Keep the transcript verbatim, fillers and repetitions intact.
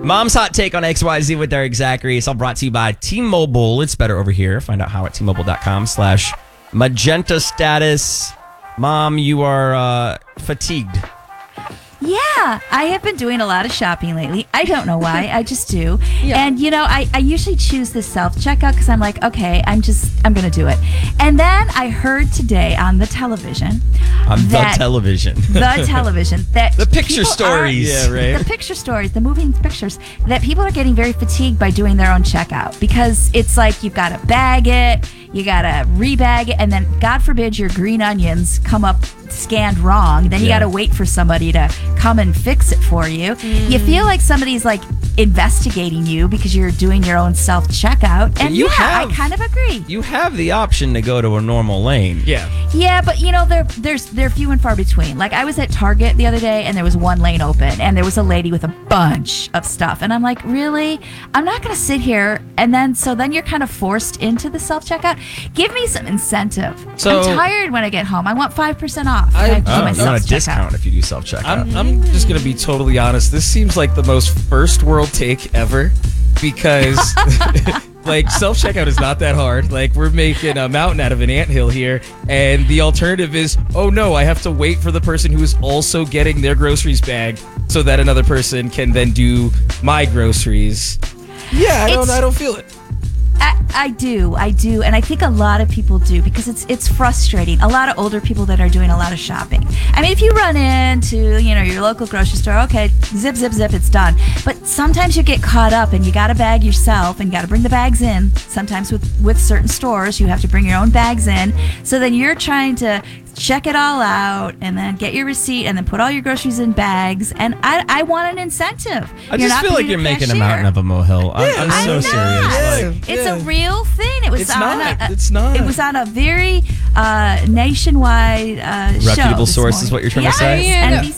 Mom's Hot Take on X Y Z with Derek Zachary. It's all brought to you by T-Mobile. It's better over here. Find out how at T-Mobile.com slash magenta status. Mom, you are uh, fatigued. Yeah, I have been doing a lot of shopping lately. I don't know why. I just do. Yeah. And, you know, I, I usually choose the self-checkout because I'm like, okay, I'm just, I'm going to do it. And then I heard today on the television. On the that- television. The television. that The picture people stories. Are, Yeah, right. The picture stories, the moving pictures, that people are getting very fatigued by doing their own checkout because it's like you've got to bag it, you got to rebag it, and then, God forbid, your green onions come up scanned wrong. Then you Yeah. got to wait for somebody to come and fix it for you. Mm. You feel like somebody's like investigating you because you're doing your own self checkout. And you yeah, have- I kind of agree. You have the option to go to a normal lane. Yeah. Yeah, but you know, they're there's they're few and far between. Like I was at Target the other day and there was one lane open and there was a lady with a bunch of stuff. And I'm like, really? I'm not gonna sit here and then so then you're kind of forced into the self checkout. Give me some incentive. So- I'm tired when I get home. I want five percent off. I- when I do Oh, my you want a self-checkout. discount if you do self-checkout. I'm, I'm just going to be totally honest. This seems like the most first world take ever because, like, self checkout is not that hard. Like, we're making a mountain out of an anthill here. And the alternative is, oh no, I have to wait for the person who is also getting their groceries bagged so that another person can then do my groceries. Yeah, I don't, It's- I don't feel it. I, I do, I do, and I think a lot of people do because it's it's frustrating. A lot of older people that are doing a lot of shopping. I mean, if you run into you know your local grocery store, okay, zip, zip, zip, it's done. But sometimes you get caught up and you got to bag yourself and got to bring the bags in. Sometimes with with certain stores, you have to bring your own bags in. So then you're trying to check it all out and then get your receipt and then put all your groceries in bags. And I I want an incentive. I You're just not feel like being you're making a cashier. mountain of a molehill. I'm, I'm I so know. serious. Like, It's Yeah. a real thing. It was It's on not. A, It's not. It was on a very uh, nationwide uh, show Reputable this source is morning. what you're trying to Yes, say? Yeah. N B C